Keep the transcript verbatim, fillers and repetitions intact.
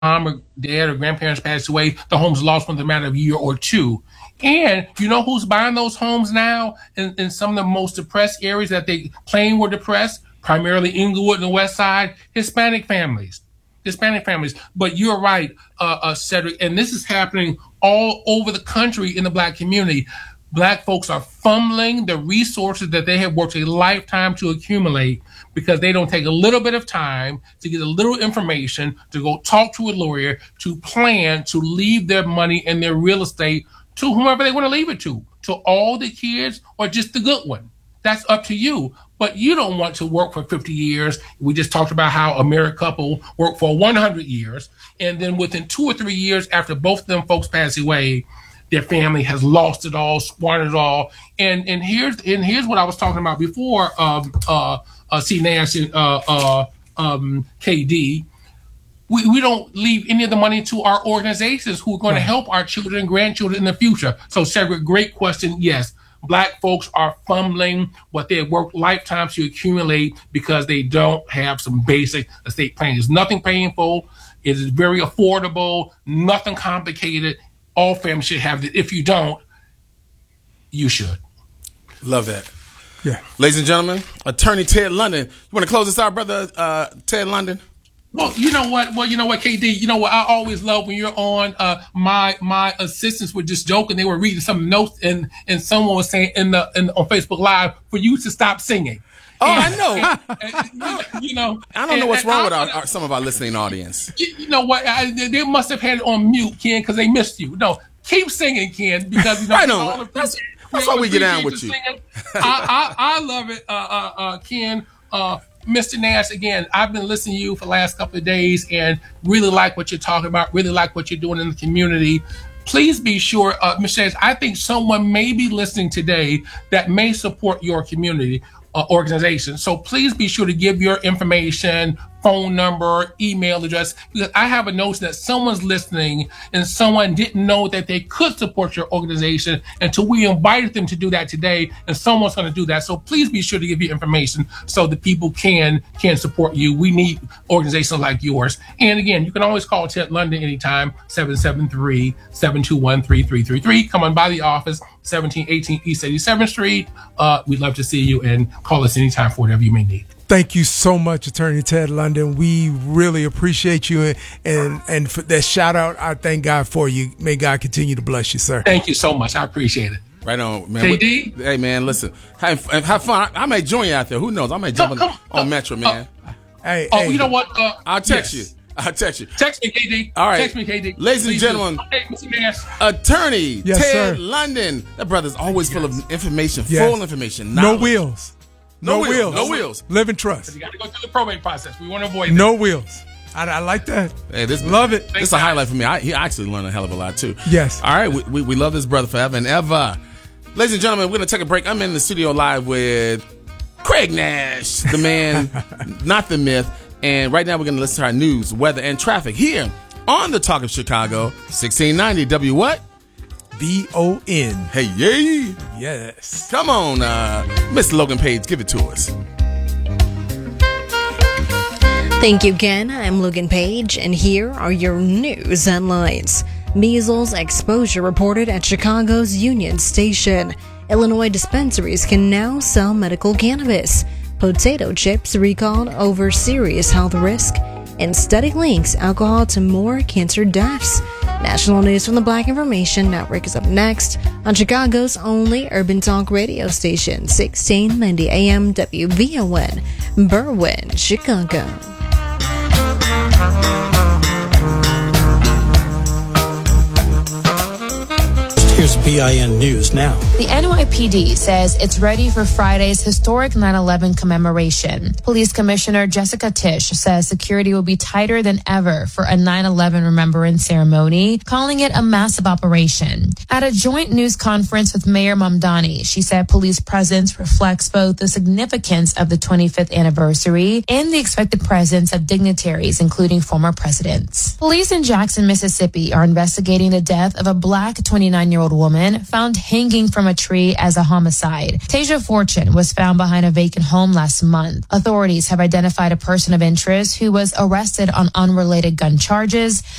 mom or dad or grandparents passed away, the home's lost within a matter of a year or two. And you know who's buying those homes now in, in some of the most depressed areas that they claim were depressed? Primarily Inglewood and the West Side, Hispanic families. Hispanic families. But you're right, uh, uh, Cedric, and this is happening all over the country in the Black community. Black folks are fumbling the resources that they have worked a lifetime to accumulate because they don't take a little bit of time to get a little information, to go talk to a lawyer, to plan to leave their money and their real estate to whomever they want to leave it to, to all the kids or just the good one. That's up to you. But you don't want to work for fifty years. We just talked about how a married couple worked for one hundred years. And then within two or three years after both of them folks pass away, their family has lost it all, squandered it all. And and here's and here's what I was talking about before, um, uh, uh, C. Nash and uh, uh, um, K D. We, we don't leave any of the money to our organizations who are going right. to help our children and grandchildren in the future. So, Cedric, great question. Yes, Black folks are fumbling what they have worked lifetimes to accumulate because they don't have some basic estate planning. There's nothing painful. It is very affordable, nothing complicated. All families should have it. If you don't, you should. Love that. Yeah. Ladies and gentlemen, Attorney Ted London. You want to close this out, brother uh, Ted London? Well, you know what? Well, you know what, K D? You know what? I always love when you're on. Uh, my my assistants were just joking. They were reading some notes, and and someone was saying in the in, on Facebook Live for you to stop singing. Oh, and, I know. And, and, you know, I don't and, know what's wrong I, with our, our, some of our listening audience. You, you know what? I, they must have had it on mute, Ken, because they missed you. No, keep singing, Ken, because you know. I know. That's, that's why we get down with you. I, I I love it, uh, uh, uh, Ken. Uh, Mister Nash, again, I've been listening to you for the last couple of days and really like what you're talking about, really like what you're doing in the community. Please be sure, uh, Mister Nash, I think someone may be listening today that may support your community uh, organization. So please be sure to give your information, phone number, email address, because I have a notion that someone's listening and someone didn't know that they could support your organization until we invited them to do that today, and someone's going to do that. So please be sure to give your information so that people can can support you. We need organizations like yours. And again, you can always call Ted London anytime, seven seven three, seven two one, three three three three. Come on by the office, seventeen eighteen East eighty-seventh Street. Uh, we'd love to see you, and call us anytime for whatever you may need. Thank you so much, Attorney Ted London. We really appreciate you, and and, and for that shout out, I thank God for you. May God continue to bless you, sir. Thank you so much. I appreciate it. Right on, man. K D? Hey, man, listen. Have, have fun. I, I may join you out there. Who knows? I may jump come, on, come, on Metro, man. Uh, hey, oh, hey. you know what? Uh, I'll text yes. you. I'll text you. Text me, K D. All right. Text me, K D. Ladies and Please gentlemen, hey, Mister Nash. Attorney Yes, Ted sir. London. That brother's always yes. full of information, Yes. full information. No knowledge. wheels. No, No wheels. wheels. No wheels. Live and trust. You got to go through the probate process. We want to avoid that. No wheels. I, I like that. Hey, this Love it. This is a highlight for me. I, he actually learned a hell of a lot too. Yes. All right. We, we, we love this brother forever and ever. Ladies and gentlemen, we're going to take a break. I'm in the studio live with Craig Nash, the man, not the myth. And right now we're going to listen to our news, weather, and traffic here on the Talk of Chicago, sixteen ninety W what? B O N. Hey, yay. Yes. Come on, uh, Miss Logan Page, give it to us. Thank you again. I'm Logan Page, and here are your news headlines. Measles exposure reported at Chicago's Union Station. Illinois dispensaries can now sell medical cannabis. Potato chips recalled over serious health risk. And study links alcohol to more cancer deaths. National news from the Black Information Network is up next on Chicago's only urban talk radio station, sixteen ninety A M W V O N, Berwyn, Chicago. Here's B I N News now. The N Y P D says it's ready for Friday's historic nine eleven commemoration. Police Commissioner Jessica Tisch says security will be tighter than ever for a nine eleven remembrance ceremony, calling it a massive operation. At a joint news conference with Mayor Mamdani, she said police presence reflects both the significance of the twenty-fifth anniversary and the expected presence of dignitaries, including former presidents. Police in Jackson, Mississippi are investigating the death of a black twenty-nine-year-old woman woman found hanging from a tree as a homicide. Tasia Fortune was found behind a vacant home last month. Authorities have identified a person of interest who was arrested on unrelated gun charges.